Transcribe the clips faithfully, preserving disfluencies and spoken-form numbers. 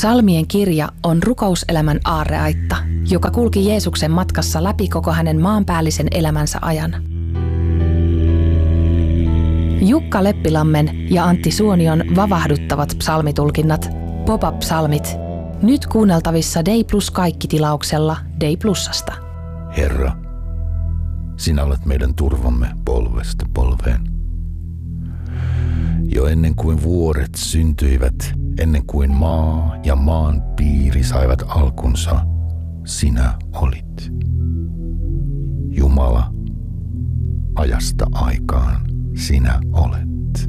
Psalmien kirja on rukouselämän aarreaitta, joka kulki Jeesuksen matkassa läpi koko hänen maanpäällisen elämänsä ajan. Jukka Leppilammen ja Antti Suonion vavahduttavat psalmitulkinnat, Pop-up-psalmit, nyt kuunneltavissa Day Plus Kaikki-tilauksella Day Plusasta. Herra, sinä olet meidän turvamme polvesta polveen. Jo ennen kuin vuoret syntyivät, ennen kuin maa ja maan piiri saivat alkunsa, sinä olit. Jumala, ajasta aikaan sinä olet.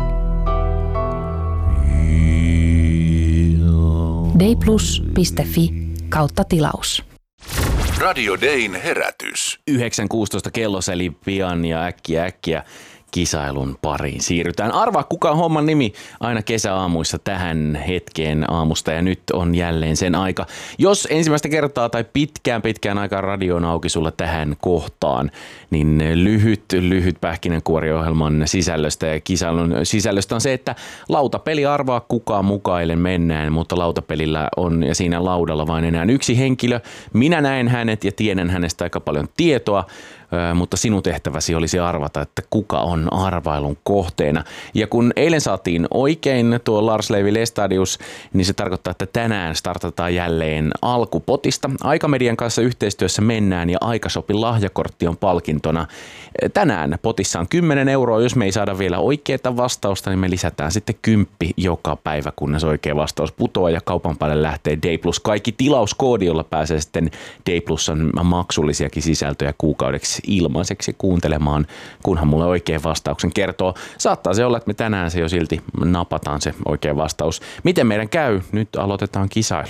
dayplus piste fi kautta tilaus. Radio Dayn herätys. yhdeksän kuusitoista kellossa eli pian ja äkkiä äkkiä kisailun pariin siirrytään. Arvaa kuka on homman nimi aina kesäaamuissa tähän hetkeen aamusta ja nyt on jälleen sen aika. Jos ensimmäistä kertaa tai pitkään pitkään aikaan radio on auki sulla tähän kohtaan, niin lyhyt, lyhyt pähkinänkuoriohjelman sisällöstä ja kisailun sisällöstä on se, että lautapeli arvaa kukaan mukaille mennään, mutta lautapelillä on ja siinä laudalla vain enää yksi henkilö. Minä näen hänet ja tiedän hänestä aika paljon tietoa, mutta sinun tehtäväsi olisi arvata, että kuka on arvailun kohteena. Ja kun eilen saatiin oikein tuo Lars Levi Lestadius, niin se tarkoittaa, että tänään startataan jälleen alkupotista. Aikamedian kanssa yhteistyössä mennään ja Aikashopin lahjakortti on palkintona. Tänään potissa on kymmenen euroa. Jos me ei saada vielä oikeaa vastausta, niin me lisätään sitten kymppi joka päivä, kunnes oikea vastaus putoaa ja kaupan päälle lähtee Day Plus kaikki tilauskoodi, jolla pääsee sitten Day Plusan maksullisiakin sisältöjä kuukaudeksi ilmaiseksi kuuntelemaan, kunhan mulle oikein vastauksen kertoo. Saattaa se olla, että me tänään se jo silti napataan se oikea vastaus. Miten meidän käy? Nyt aloitetaan kisailu.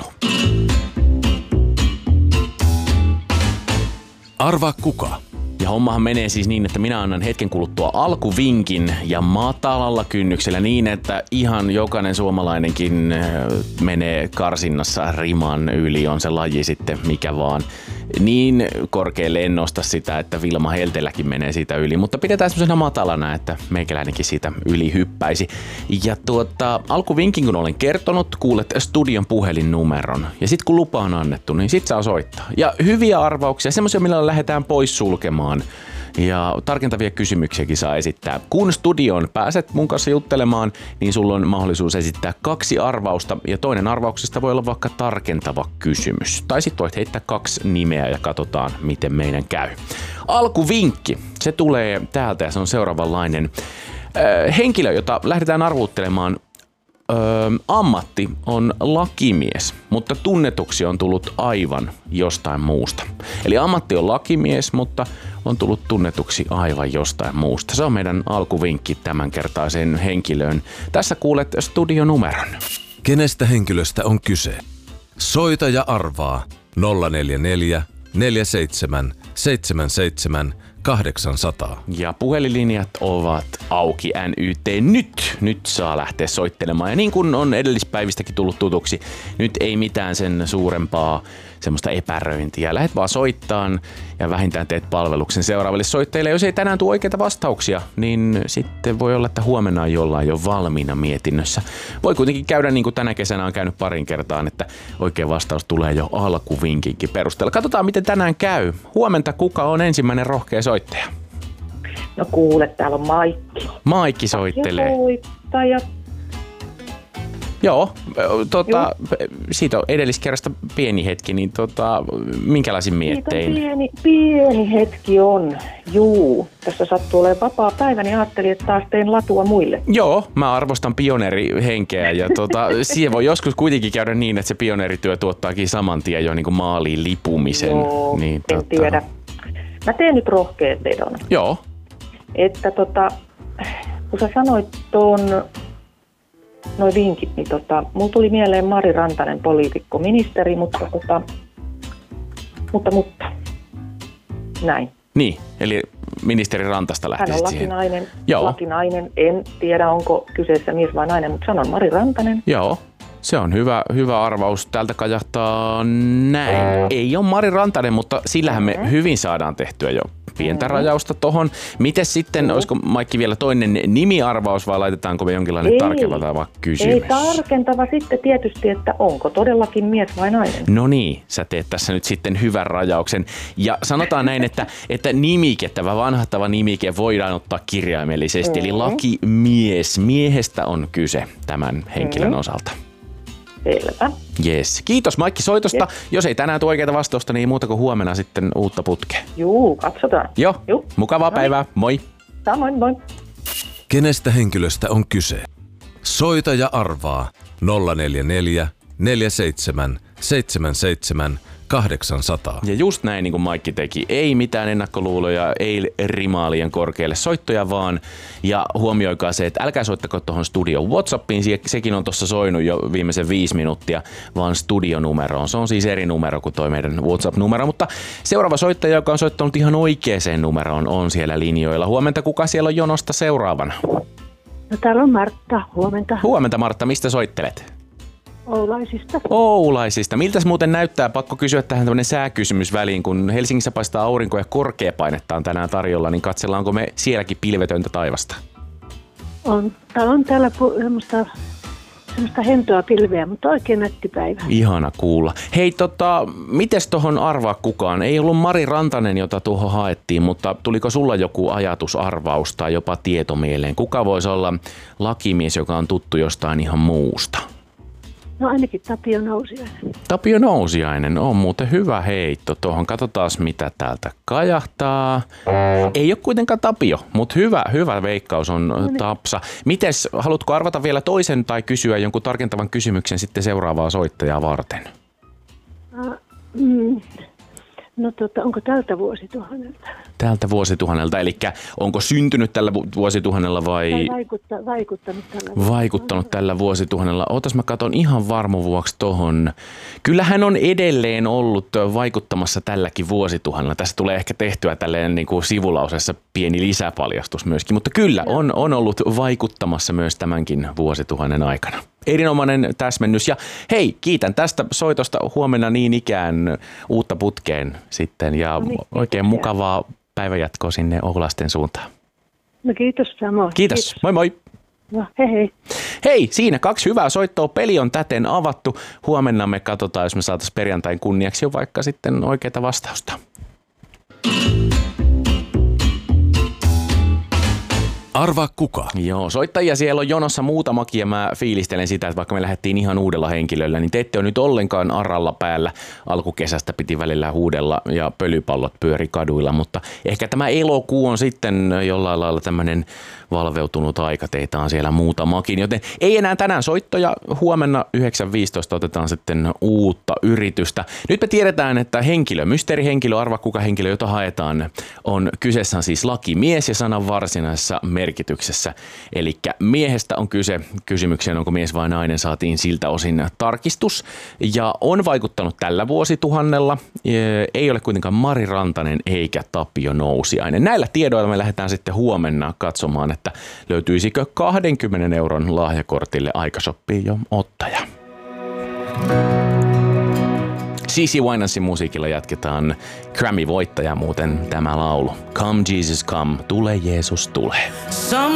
Arvaa kuka? Ja hommahan menee siis niin, että minä annan hetken kuluttua alkuvinkin ja matalalla kynnyksellä niin, että ihan jokainen suomalainenkin menee karsinnassa riman yli, on se laji sitten mikä vaan. Niin korkealle en nosta sitä, että Vilma Helteläkin menee siitä yli, mutta pidetään semmoisena matalana, että meikäläinenkin siitä yli hyppäisi. Ja tuota, alkuvinkin kun olen kertonut, kuulet studion puhelinnumeron. Ja sit kun lupa on annettu, niin sit saa soittaa. Ja hyviä arvauksia, semmoisia millä lähdetään pois sulkemaan. Ja tarkentavia kysymyksiäkin saa esittää. Kun studioon pääset mun kanssa juttelemaan, niin sulla on mahdollisuus esittää kaksi arvausta. Ja toinen arvauksesta voi olla vaikka tarkentava kysymys. Tai sit voit heittää kaksi nimeä ja katsotaan, miten meidän käy. Alkuvinkki, se tulee täältä ja se on seuraavanlainen. Öö, henkilö, jota lähdetään arvuuttelemaan, öö, ammatti on lakimies, mutta tunnetuksi on tullut aivan jostain muusta. Eli ammatti on lakimies, mutta on tullut tunnetuksi aivan jostain muusta. Se on meidän alkuvinkki tämänkertaiseen henkilöön. Tässä kuulet studionumeron. Kenestä henkilöstä on kyse? Soita ja arvaa nolla neljä neljä neljä seitsemän seitsemän seitsemän kahdeksan nolla nolla. Ja puhelinlinjat ovat auki N Y T nyt. Nyt saa lähteä soittelemaan. Ja niin kuin on edellispäivistäkin tullut tutuksi, nyt ei mitään sen suurempaa semmoista epäröintiä. Lähet vaan soittaan ja vähintään teet palveluksen seuraaville soittajille. Jos ei tänään tule oikeita vastauksia, niin sitten voi olla, että huomenna on jollain jo valmiina mietinnössä. Voi kuitenkin käydä niin kuin tänä kesänä on käynyt parin kertaan, että oikea vastaus tulee jo alkuvinkinkin perusteella. Katsotaan, miten tänään käy. Huomenta, kuka on ensimmäinen rohkea soittaja? No kuule, täällä on Maikki. Maikki soittelee. Soittaja. Joo, tota, siitä on edelliskerrasta pieni hetki, niin tota, minkälaisin miettein? Pieni, pieni hetki on, juu. Tässä sattuu olemaan vapaa päivä, niin ajattelin, että taas teen latua muille. Joo, mä arvostan pioneerihenkeä ja tota, siihen voi joskus kuitenkin käydä niin, että se pioneerityö tuottaakin saman tien jo niin kuin maaliin lipumisen. Joo, niin, en tota... tiedä. Mä teen nyt rohkean vedon. Joo. Että tota, kun sä sanoit tuon noi vinkit, niin tota, mulla tuli mieleen Mari Rantanen, poliitikko, ministeri, mutta tota, mutta, mutta, näin. Niin, eli ministeri Rantasta lähtisit Hän on siihen. lakinainen, Joo. lakinainen, en tiedä onko kyseessä mies vai nainen, mutta sanon Mari Rantanen. Joo, se on hyvä, hyvä arvaus. Täältä kajahtaa näin. Ei ole Mari Rantanen, mutta sillähän me hyvin saadaan tehtyä jo pientä Mm-hmm. rajausta tohon. Mites sitten, mm-hmm. olisiko Maikki vielä toinen nimiarvaus vai laitetaanko me jonkinlainen Ei. tarkentava kysymys? Ei tarkentava sitten tietysti, että onko todellakin mies vai nainen. No niin, sä teet tässä nyt sitten hyvän rajauksen. Ja sanotaan näin, että, että nimike, tämä vanhahtava nimike voidaan ottaa kirjaimellisesti. Mm-hmm. Eli lakimies, miehestä on kyse tämän henkilön mm-hmm. osalta. Selvä. Yes. Kiitos Maikki soitosta. Yes. Jos ei tänään tule oikeita vastausta, niin muuta kuin huomenna sitten uutta putkea. Juu, katsotaan. Joo, Juu. mukavaa Noin. päivää. Moi. Samoin, moi. Kenestä henkilöstä on kyse? Soita ja arvaa nolla neljä neljä, neljä seitsemän, seitsemän seitsemän, kahdeksan nolla nolla. Ja just näin niin kuin Maikki teki. Ei mitään ennakkoluuloja, ei rimaa liian korkealle soittoja vaan. Ja huomioikaa se, että älkää soittako tuohon studion WhatsAppiin. Sekin on tuossa soinut jo viimeisen viisi minuuttia, vaan studionumeroon. Se on siis eri numero kuin toi meidän WhatsApp-numero. Mutta seuraava soittaja, joka on soittanut ihan oikeaan numeroon, on siellä linjoilla. Huomenta, kuka siellä on jonosta seuraavana? No täällä on Martta, huomenta. Huomenta Martta, mistä soittelet? Oulaisista. Oulaisista. Miltäs muuten näyttää? Pakko kysyä tähän tämmöinen sääkysymys väliin, kun Helsingissä paistaa aurinko ja korkeapainetta on tänään tarjolla, niin katsellaanko me sielläkin pilvetöntä taivasta? On, täällä on täällä pu- semmoista, semmoista hentoa pilveä, mutta oikein nätti päivä. Ihana kuulla. Hei, tota, mites tohon arvaa kukaan? Ei ollut Mari Rantanen, jota tuohon haettiin, mutta tuliko sulla joku ajatusarvaus tai jopa tieto mieleen? Kuka voisi olla lakimies, joka on tuttu jostain ihan muusta? No ainakin Tapio Nousiainen. Tapio Nousiainen on muuten hyvä heitto tuohon. Katsotaan mitä täältä kajahtaa. Ei ole kuitenkaan Tapio, mutta hyvä, hyvä veikkaus on no niin. Tapsa. Mites, haluatko arvata vielä toisen tai kysyä jonkun tarkentavan kysymyksen sitten seuraavaa soittajaa varten? Uh, mm, no tota, onko tältä vuosituhannelta? Tältä vuosituhannelta, eli onko syntynyt tällä vuosituhannella vai... Tai vaikutta, vaikuttanut tällä vuosituhannella. Vaikuttanut tällä vuosituhannella. Ootas mä katon ihan varmu vuoksi tohon. Kyllä hän on edelleen ollut vaikuttamassa tälläkin vuosituhannella. Tässä tulee ehkä tehtyä tälleen niin kuin sivulausessa pieni lisäpaljastus myöskin, mutta kyllä on, on ollut vaikuttamassa myös tämänkin vuosituhannen aikana. Erinomainen täsmennys. Ja hei, kiitän tästä soitosta huomenna niin ikään uutta putkeen sitten ja no niin, oikein mukavaa päivänjatkoa sinne Oulaisten suuntaan. No kiitos samoin. Kiitos. Kiitos. Moi moi. No hei hei. Hei, siinä kaksi hyvää soittoa. Peli on täten avattu. Huomenna me katsotaan, jos me saataisiin perjantain kunniaksi jo vaikka sitten oikeaa vastausta. Arvaa kuka? Joo, soittajia siellä on jonossa muutamakin ja mä fiilistelen sitä, että vaikka me lähdettiin ihan uudella henkilöllä, niin te ette ole nyt ollenkaan aralla päällä. Alkukesästä piti välillä huudella ja pölypallot pyöri kaduilla, mutta ehkä tämä elokuu on sitten jollain lailla tämmöinen valveutunut aika. Teitä on siellä muutamakin, joten ei enää tänään soittoja. Huomenna yhdeksän viisitoista otetaan sitten uutta yritystä. Nyt me tiedetään, että henkilö, mysteerihenkilö, arva kuka henkilö, jota haetaan, on kyseessä siis lakimies ja sanan varsinaisessa merkityksessä. Eli miehestä on kyse. Kysymykseen, onko mies vai nainen, saatiin siltä osin tarkistus. Ja on vaikuttanut tällä vuosituhannella. Ei ole kuitenkaan Mari Rantanen eikä Tapio Nousiainen. Näillä tiedoilla me lähdetään sitten huomenna katsomaan, että löytyisikö kahdenkymmenen euron lahjakortille Aikashoppiin jo ottaja. C C Winansin musiikilla jatketaan Grammy-voittaja muuten tämä laulu. Come Jesus come, tule Jeesus tule.